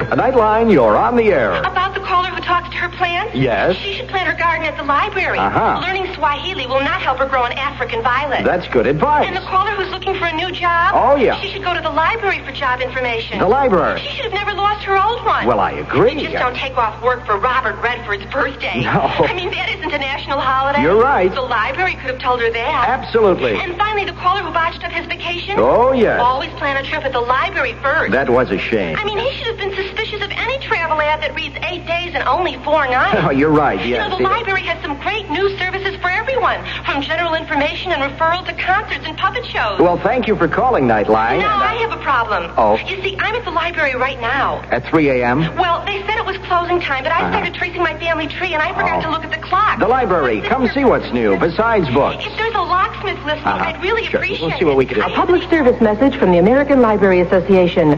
Nightline, you're on the air. About the caller who talks to her plants? Yes. She should plant her garden at the library. Learning Swahili will not help her grow an African violet. That's good advice. And the caller who's looking for a new job? Oh, yeah. She should go to the library for job information. The library? She should have never lost her old one. Well, I agree. You just don't take off work for Robert Redford's birthday. No. I mean, that isn't a national holiday. You're right. The library could have told her that. Absolutely. And finally, the caller who botched up his vacation? Oh, yes. Always plan a trip at the library first. That was a shame. I mean, he should have been suspicious of any travel ad that reads 8 days and only 4 nights. Oh, you're right, yes. You know, the library has some great news services for everyone, from general information and referral to concerts and puppet shows. Well, thank you for calling, Nightline. Now I have a problem. Oh? You see, I'm at the library right now. At 3 a.m.? Well, they said it was closing time, but I started tracing my family tree, and I forgot to look at the clock. The library. Come see what's new, besides books. If there's a locksmith listening, I'd really Sure. appreciate We'll see what we can do. it. A public service message from the American Library Association.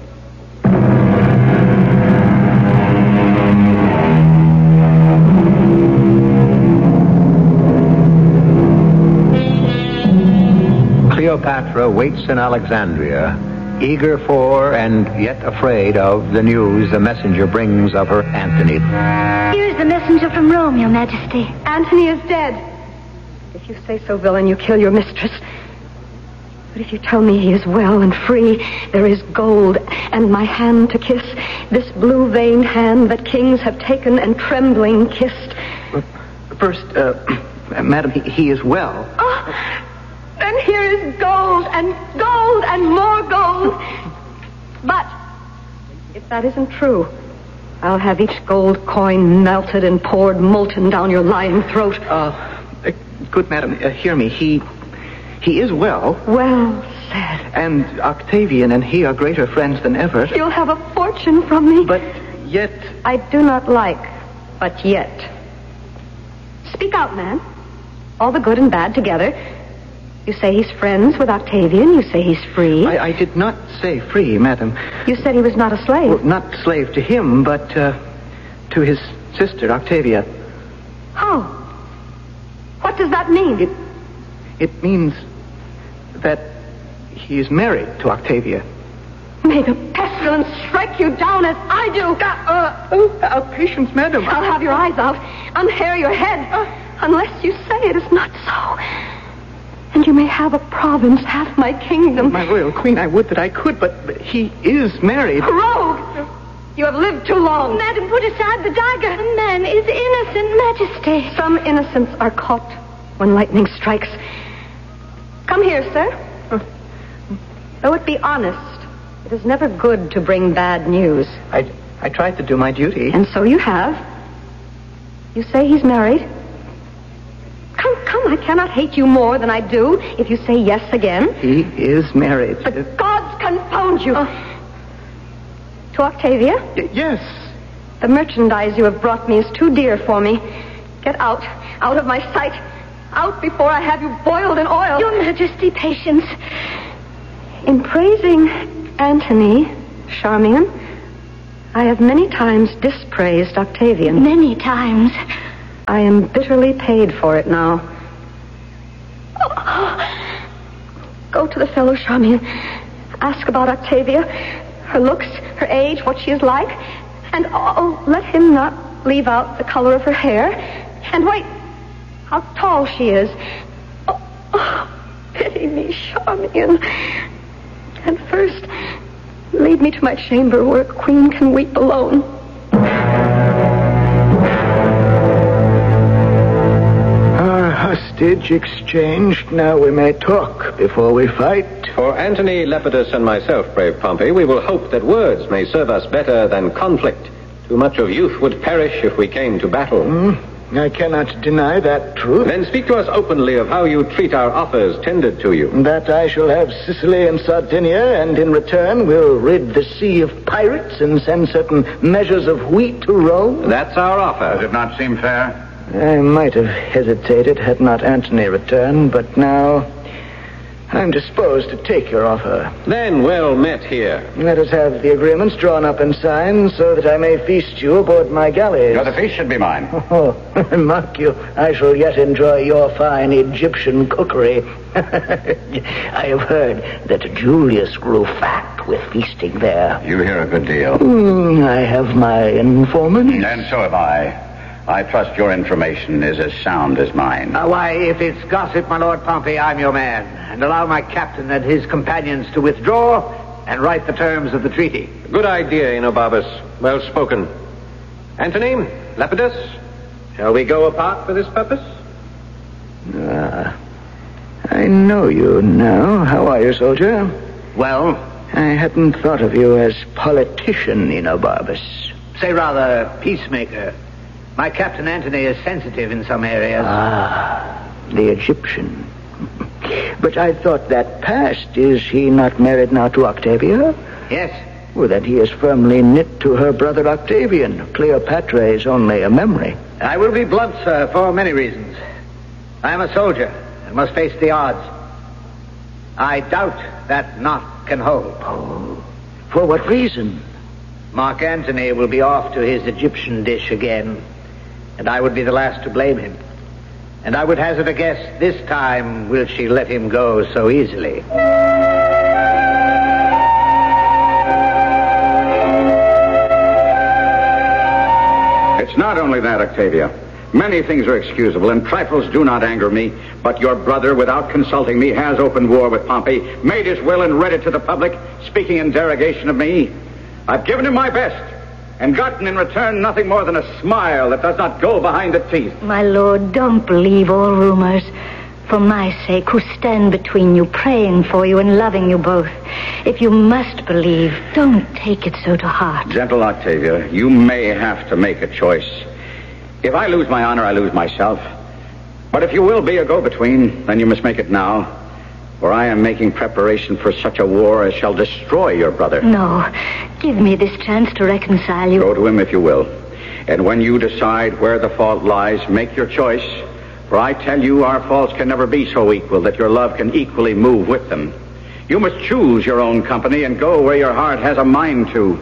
Cleopatra waits in Alexandria, eager for and yet afraid of the news the messenger brings of her Antony. Here's the messenger from Rome, Your Majesty. Antony is dead. If you say so, villain, you kill your mistress. But if you tell me he is well and free, there is gold and my hand to kiss, this blue-veined hand that kings have taken and trembling kissed. First, madam, he is well. Oh, then here is gold and more gold. But if that isn't true, I'll have each gold coin melted and poured molten down your lying throat. Good madam, hear me. He is well. Well said. And Octavian and he are greater friends than ever. You'll have a fortune from me. But yet... I do not like, but yet. Speak out, man. All the good and bad together. You say he's friends with Octavian. You say he's free. I did not say free, madam. You said he was not a slave. Well, not slave to him, but to his sister, Octavia. How? What does that mean? It means that he is married to Octavia. May the pestilence strike you down as I do. Patience, madam. I'll have your eyes out, unhair your head, unless you say it is not so. And you may have a province, half my kingdom. My royal queen, I would that I could, but he is married. Rogue! You have lived too long. Madam, put aside the dagger. The man is innocent, Majesty. Some innocents are caught when lightning strikes. Come here, sir. Though it be honest, it is never good to bring bad news. I tried to do my duty. And so you have. You say he's married. Come, I cannot hate you more than I do if you say yes again. He is married. The gods confound you. To Octavia? Yes. The merchandise you have brought me is too dear for me. Get out of my sight. Out before I have you boiled in oil. Your Majesty, patience. In praising Antony, Charmian, I have many times dispraised Octavian. Many times. I am bitterly paid for it now. Go to the fellow, Charmian. Ask about Octavia, her looks, her age, what she is like. And let him not leave out the color of her hair. And wait, how tall she is. Pity me, Charmian. And first, lead me to my chamber where a queen can weep alone. Our hostage exchanged, now we may talk before we fight. For Antony, Lepidus, and myself, brave Pompey, we will hope that words may serve us better than conflict. Too much of youth would perish if we came to battle. I cannot deny that truth. Then speak to us openly of how you treat our offers tendered to you. That I shall have Sicily and Sardinia, and in return will rid the sea of pirates and send certain measures of wheat to Rome. That's our offer. Does it not seem fair? I might have hesitated had not Antony returned, but now I'm disposed to take your offer. Then well met here. Let us have the agreements drawn up and signed so that I may feast you aboard my galleys. The feast should be mine. Oh, mark you, I shall yet enjoy your fine Egyptian cookery. I have heard that Julius grew fat with feasting there. You hear a good deal. I have my informants. And so have I. I trust your information is as sound as mine. Why, if it's gossip, my Lord Pompey, I'm your man. And allow my captain and his companions to withdraw and write the terms of the treaty. Good idea, Enobarbus. Well spoken. Antony, Lepidus, shall we go apart for this purpose? I know you now. How are you, soldier? Well, I hadn't thought of you as politician, Enobarbus. say rather peacemaker. My Captain Antony is sensitive in some areas. The Egyptian. But I thought that passed. Is he not married now to Octavia? Yes. Well, then he is firmly knit to her brother Octavian. Cleopatra is only a memory. I will be blunt, sir, for many reasons. I am a soldier and must face the odds. I doubt that knot can hold. Oh, for what reason? Mark Antony will be off to his Egyptian dish again, and I would be the last to blame him. And I would hazard a guess, this time will she let him go so easily. It's not only that, Octavia. Many things are excusable, and trifles do not anger me. But your brother, without consulting me, has opened war with Pompey, made his will and read it to the public, speaking in derogation of me. I've given him my best, and gotten in return nothing more than a smile that does not go behind the teeth. My lord, don't believe all rumors. For my sake, who stand between you, praying for you and loving you both. If you must believe, don't take it so to heart. Gentle Octavia, you may have to make a choice. If I lose my honor, I lose myself. But if you will be a go-between, then you must make it now. For I am making preparation for such a war as shall destroy your brother. No, give me this chance to reconcile you. Go to him if you will. And when you decide where the fault lies, make your choice. For I tell you, our faults can never be so equal that your love can equally move with them. You must choose your own company and go where your heart has a mind to.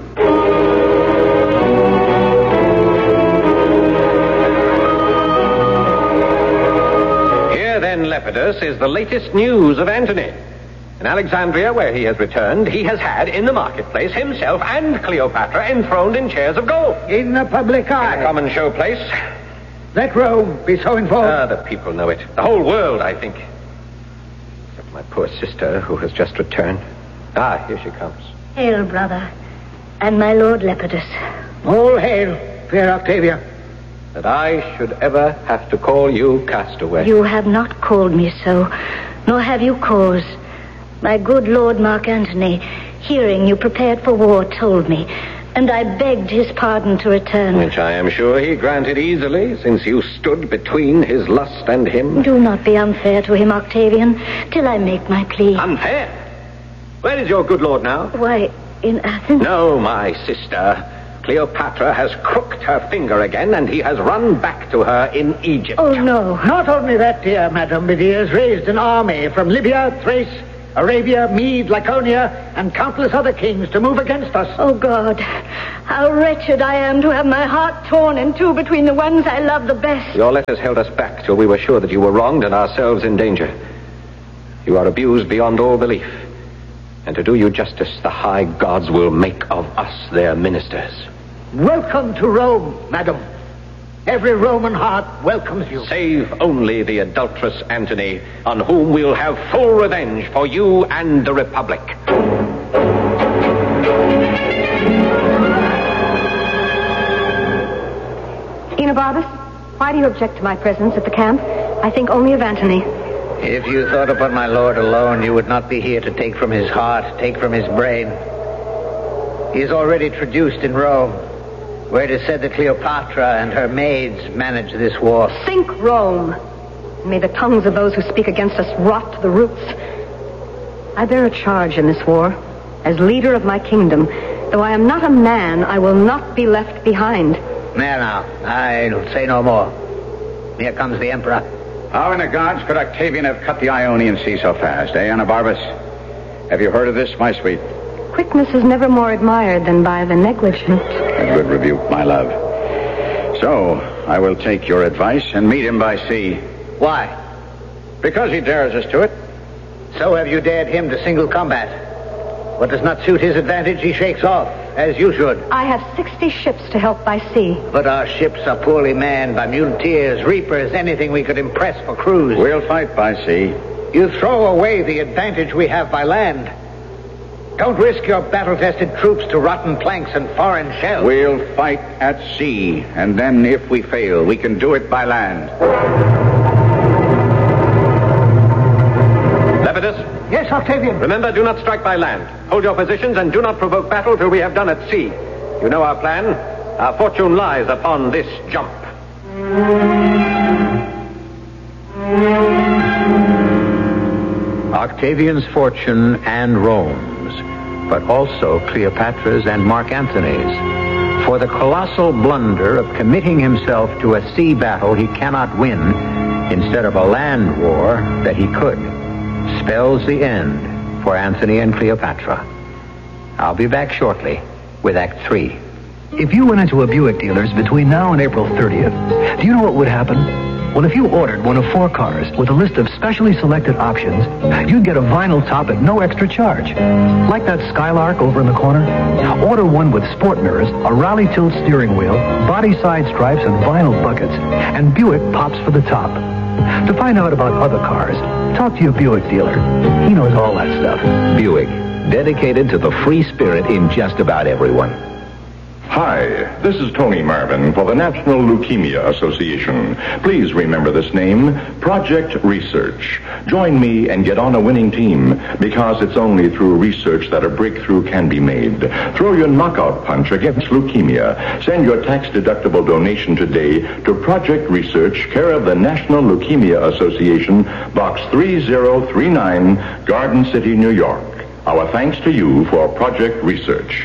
Lepidus is the latest news of Antony. In Alexandria, where he has returned, he has had in the marketplace himself and Cleopatra enthroned in chairs of gold. In the public eye. In a common showplace. Let Rome be so informed. The people know it. The whole world, I think. Except my poor sister, who has just returned. Here she comes. Hail, brother. And my lord Lepidus. All hail, fair Octavia. That I should ever have to call you castaway. You have not called me so, nor have you cause. My good Lord Mark Antony, hearing you prepared for war, told me, and I begged his pardon to return. Which I am sure he granted easily, since you stood between his lust and him. Do not be unfair to him, Octavian, till I make my plea. Unfair? Where is your good lord now? Why, in Athens? No, my sister. Cleopatra has crooked her finger again, and he has run back to her in Egypt. Oh, no. Not only that, dear madam, but he has raised an army from Libya, Thrace, Arabia, Mede, Laconia, and countless other kings to move against us. Oh, God, how wretched I am to have my heart torn in two between the ones I love the best. Your letters held us back till we were sure that you were wronged and ourselves in danger. You are abused beyond all belief. And to do you justice, the high gods will make of us their ministers. Welcome to Rome, madam. Every Roman heart welcomes you. Save only the adulterous Antony, on whom we'll have full revenge for you and the Republic. Enobarbus, why do you object to my presence at the camp? I think only of Antony. If you thought upon my lord alone, you would not be here to take from his heart, take from his brain. He is already traduced in Rome, where it is said that Cleopatra and her maids manage this war. Sink Rome. May the tongues of those who speak against us rot to the roots. I bear a charge in this war. As leader of my kingdom, though I am not a man, I will not be left behind. There now, I'll say no more. Here comes the emperor. How in the gods could Octavian have cut the Ionian Sea so fast, eh, Anabarбus? Have you heard of this, my sweet? Quickness is never more admired than by the negligent. A good rebuke, my love. So, I will take your advice and meet him by sea. Why? Because he dares us to it. So have you dared him to single combat. What does not suit his advantage, he shakes off, as you should. I have 60 ships to help by sea. But our ships are poorly manned by muleteers, reapers, anything we could impress for crews. We'll fight by sea. You throw away the advantage we have by land. Don't risk your battle-tested troops to rotten planks and foreign shells. We'll fight at sea, and then if we fail, we can do it by land. Lepidus? Yes, Octavian. Remember, do not strike by land. Hold your positions and do not provoke battle till we have done at sea. You know our plan. Our fortune lies upon this jump. Octavian's fortune and Rome's, but also Cleopatra's and Mark Antony's. For the colossal blunder of committing himself to a sea battle he cannot win instead of a land war that he could, spells the end for Antony and Cleopatra. I'll be back shortly with Act 3. If you went into a Buick dealer's between now and April 30th, do you know what would happen? Well, if you ordered one of 4 cars with a list of specially selected options, you'd get a vinyl top at no extra charge. Like that Skylark over in the corner? Order one with sport mirrors, a rally tilt steering wheel, body side stripes, and vinyl buckets, and Buick pops for the top. To find out about other cars, talk to your Buick dealer. He knows all that stuff. Buick, dedicated to the free spirit in just about everyone. Hi, this is Tony Marvin for the National Leukemia Association. Please remember this name, Project Research. Join me and get on a winning team, because it's only through research that a breakthrough can be made. Throw your knockout punch against leukemia. Send your tax-deductible donation today to Project Research, care of the National Leukemia Association, Box 3039, Garden City, New York. Our thanks to you for Project Research.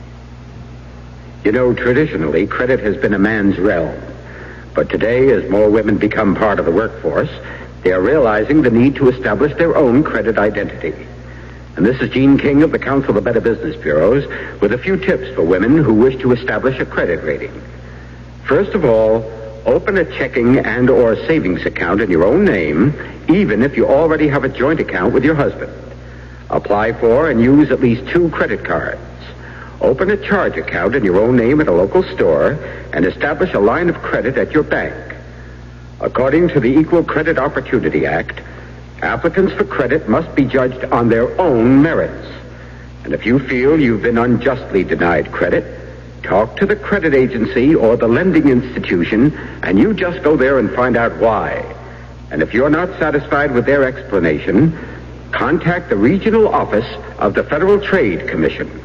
You know, traditionally, credit has been a man's realm. But today, as more women become part of the workforce, they are realizing the need to establish their own credit identity. And this is Gene King of the Council of Better Business Bureaus with a few tips for women who wish to establish a credit rating. First of all, open a checking and or savings account in your own name, even if you already have a joint account with your husband. Apply for and use at least 2 credit cards. Open a charge account in your own name at a local store and establish a line of credit at your bank. According to the Equal Credit Opportunity Act, applicants for credit must be judged on their own merits. And if you feel you've been unjustly denied credit, talk to the credit agency or the lending institution, and you just go there and find out why. And if you're not satisfied with their explanation, contact the regional office of the Federal Trade Commission.